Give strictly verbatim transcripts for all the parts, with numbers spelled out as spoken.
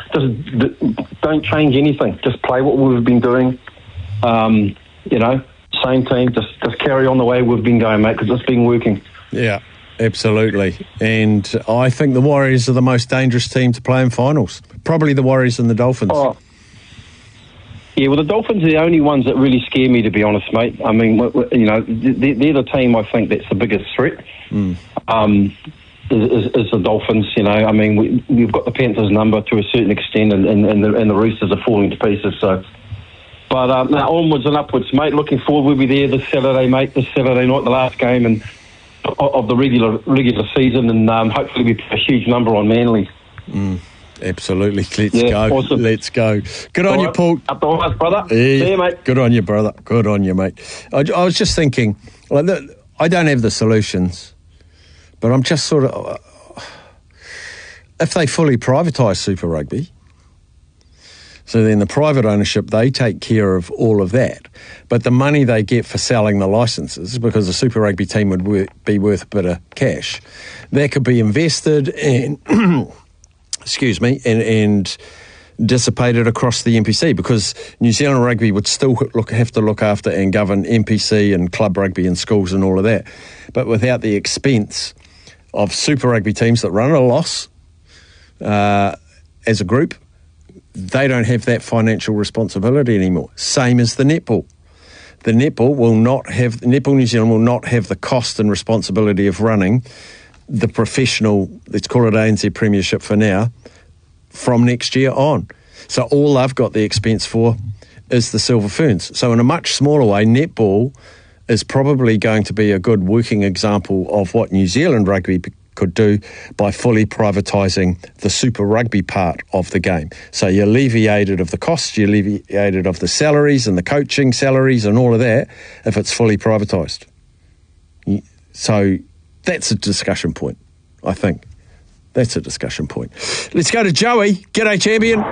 just d- don't change anything. Just play what we've been doing. Um, you know, same team. Just just carry on the way we've been going, mate, because it's been working. Yeah, absolutely. And I think the Warriors are the most dangerous team to play in finals. Probably the Warriors and the Dolphins. Oh. Yeah, well, the Dolphins are the only ones that really scare me, to be honest, mate. I mean, you know, they're the team I think that's the biggest threat. Mm. Um, is, is the Dolphins, you know. I mean, we, we've got the Panthers' number to a certain extent, and, and, and, the, and the Roosters are falling to pieces. So, but um, now onwards and upwards, mate. Looking forward, we'll be there this Saturday, mate. This Saturday night, the last game and of the regular regular season, and um, hopefully we put a huge number on Manly. Mm. Absolutely. Let's yeah, go. Awesome. Let's go. Good on All you, right. Paul. Up the horse, brother. Yeah. See you, mate. Good on you, brother. Good on you, mate. I, I was just thinking, like, the, I don't have the solutions, but I'm just sort of, uh, if they fully privatise Super Rugby, so then the private ownership, they take care of all of that. But the money they get for selling the licences, because the Super Rugby team would wor- be worth a bit of cash, that could be invested in... excuse me, and, and dissipated across the N P C, because New Zealand Rugby would still look, have to look after and govern N P C and club rugby and schools and all of that. But without the expense of Super Rugby teams that run at a loss uh, as a group, they don't have that financial responsibility anymore. Same as the netball. The netball will not have, Netball New Zealand will not have the cost and responsibility of running the professional, let's call it A N Z Premiership for now, from next year on. So all I've got the expense for is the Silver Ferns. So in a much smaller way, netball is probably going to be a good working example of what New Zealand Rugby could do by fully privatising the Super Rugby part of the game. So you're alleviated of the costs, you're alleviated of the salaries and the coaching salaries and all of that if it's fully privatised. So that's a discussion point, I think. That's a discussion point. Let's go to Joey. G'day, champion.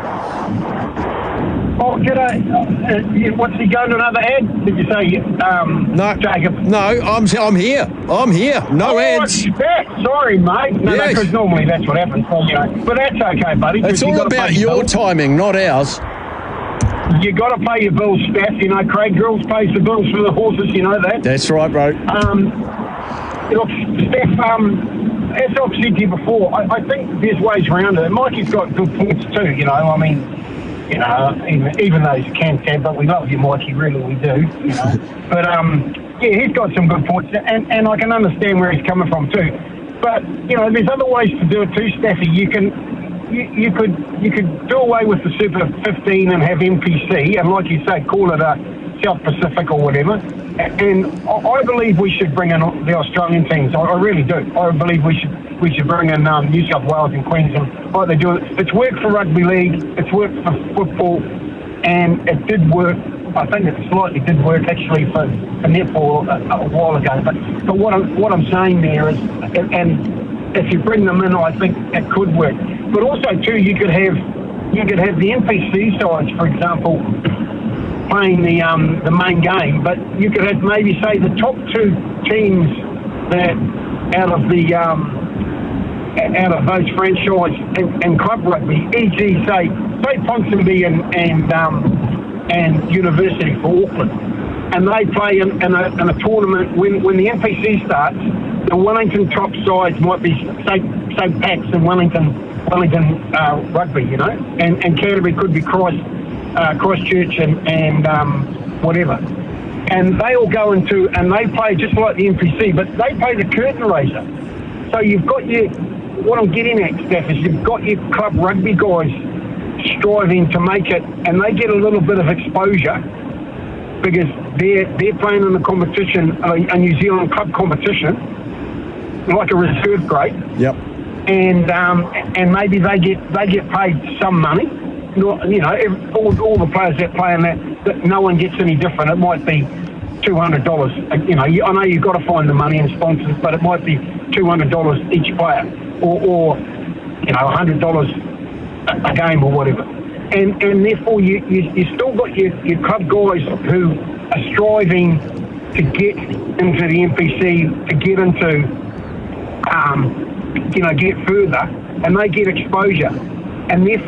Oh, g'day. Uh, what's he going to another ad? Did you say, um, no, Jacob? No, I'm I'm here. I'm here. No oh, ads. Sorry, mate. No, yes. because normally that's what happens. You know. But that's okay, buddy. It's all about your bills. Timing, not ours. You got to pay your bills, Steph. You know, Craig Grills pays the bills for the horses. You know that. That's right, bro. Um... Look, Steph, um, as I've said to you before, I, I think there's ways around it. Mikey's got good points too, you know. I mean, you know, even, even though he's a can but we love you, Mikey, really, we do, you know. But, um, yeah, he's got some good points, and, and I can understand where he's coming from too. But, you know, there's other ways to do it too, Steffi. You can, you, you could you could do away with the Super fifteen and have N P C, and like you say, call it a South Pacific or whatever. And I believe we should bring in the Australian teams. I really do. I believe we should we should bring in um, New South Wales and Queensland like they do. It's worked for rugby league. It's worked for football, and it did work. I think it slightly did work actually for, for netball a, a while ago. But but what I'm what I'm saying there is, and, and if you bring them in, I think it could work. But also too, you could have you could have the N P C sides, for example, playing the um, the main game, but you could have maybe say the top two teams that out of the um, out of those franchise and, and club rugby, for example, say say Ponsonby and and um, and University for Auckland, and they play in, in, a, in a tournament when when the N P C starts. The Wellington top sides might be say say Pats and Wellington Wellington uh, rugby, you know, and and Canterbury could be Christ. Uh, Christchurch and, and um, whatever. And they all go into, and they play just like the N P C, but they play the curtain raiser. So you've got your, what I'm getting at, Steph, is you've got your club rugby guys striving to make it, and they get a little bit of exposure because they're, they're playing in a competition, a, a New Zealand club competition, like a reserve grade. Yep. And um, and maybe they get they get paid some money. Not, you know, all, all the players that play in that, that, no one gets any different. It might be two hundred dollars. You know, I know you've got to find the money and sponsors, but it might be two hundred dollars each player, or, or you know, one hundred dollars a, a game or whatever. And and therefore, you you, you still got your, your club guys who are striving to get into the N P C, to get into, um, you know, get further, and they get exposure, and therefore.